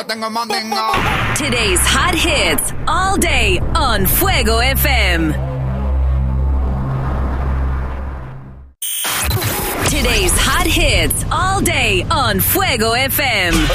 Tengo mandingo. Today's hot hits all day on Fuego FM. Today's hot hits all day on Fuego FM.